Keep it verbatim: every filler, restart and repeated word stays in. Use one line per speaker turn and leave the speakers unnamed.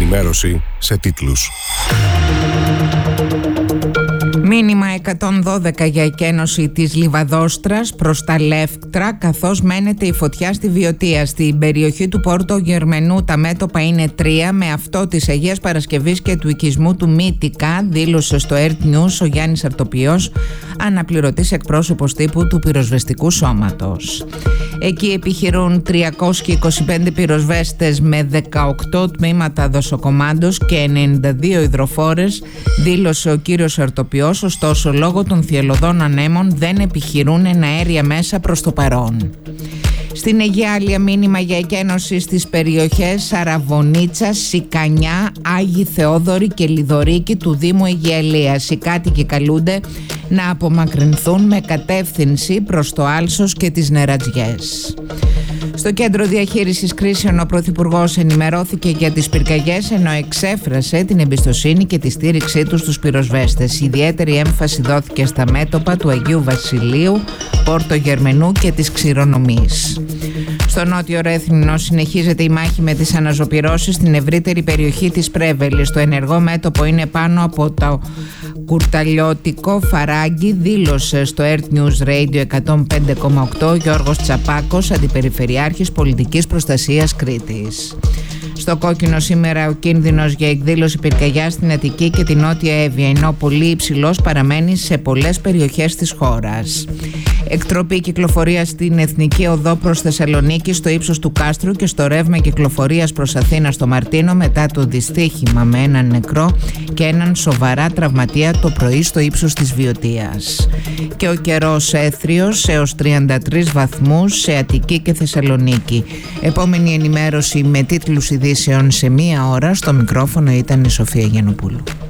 ενημέρωση σε τίτλους.
Μήνυμα εκατόν δώδεκα για εκένωση της Λιβαδόστρας προς τα Λεύκτρα, καθώς μένεται η φωτιά στη Βιωτία. Στην περιοχή του Πόρτο Γερμενού τα μέτωπα είναι τρία, με αυτό της Αγίας Παρασκευής και του οικισμού του Μύτικα, δήλωσε στο Earth News ο Γιάννης Αρτοπιός, αναπληρωτής εκπρόσωπος τύπου του πυροσβεστικού σώματος. Εκεί επιχειρούν τριακόσιοι είκοσι πέντε πυροσβέστες με δεκαοκτώ τμήματα δοσοκομάντος και ενενήντα δύο υδροφόρες, δήλωσε ο κύριος Αρτοπιός. Ωστόσο, λόγω των θυελλωδών ανέμων δεν επιχειρούν εναέρια μέσα προς το παρόν. Στην Αιγιάλεια μήνυμα για εκένωση στις περιοχές Σαραβωνίτσα, Σικανιά, Άγιοι Θεόδωροι και Λιδωρίκη του Δήμου Αιγιαλίας. Οι κάτοικοι καλούνται να απομακρυνθούν με κατεύθυνση προς το Άλσος και τις Νερατζιές. Στο Κέντρο Διαχείρισης Κρίσεων ο Πρωθυπουργός ενημερώθηκε για τις πυρκαγιές, ενώ εξέφρασε την εμπιστοσύνη και τη στήριξή του στους πυροσβέστες. Ιδιαίτερη έμφαση δόθηκε στα μέτωπα του Αγίου Βασιλείου, Πόρτο Γερμενού και της Ξηρονομής. Στο Νότιο Ρέθυμνο συνεχίζεται η μάχη με τις αναζωπυρώσεις στην ευρύτερη περιοχή της Πρέβελης. Το ενεργό μέτωπο είναι πάνω από το κουρταλιώτικο Φαράγγι, δήλωσε στο Earth News Radio εκατόν πέντε κόμμα οκτώ Γιώργος Τσαπάκος, Αντιπεριφερειάρχης Πολιτικής Προστασίας Κρήτης. Στο κόκκινο σήμερα ο κίνδυνος για εκδήλωση πυρκαγιάς στην Αττική και την Νότια Εύβοια, ενώ πολύ υψηλός παραμένει σε πολλές περιοχές της χώρας. Εκτροπή κυκλοφορία στην Εθνική Οδό προς Θεσσαλονίκη στο ύψος του Κάστρου και στο ρεύμα κυκλοφορίας προς Αθήνα στο Μαρτίνο μετά το δυστύχημα με έναν νεκρό και έναν σοβαρά τραυματία το πρωί στο ύψος της Βιωτίας. Και ο καιρός έθριος έως τριάντα τρεις βαθμούς σε Αττική και Θεσσαλονίκη. Επόμενη ενημέρωση με τίτλους ειδήσεων σε μία ώρα. Στο μικρόφωνο ήταν η Σοφία Γιαννοπούλου.